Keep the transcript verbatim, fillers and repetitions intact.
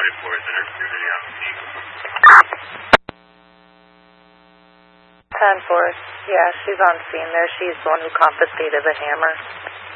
ten four, is there activity on the scene? ten four, yeah, she's on scene there. She's the one who confiscated the hammer.